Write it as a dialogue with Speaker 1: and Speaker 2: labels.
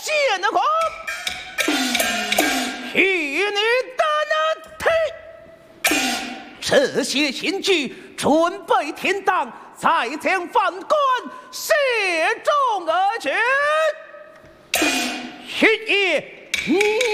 Speaker 1: 见了我，与你的那这些刑具准备停当，再将犯官射中而去。徐爷。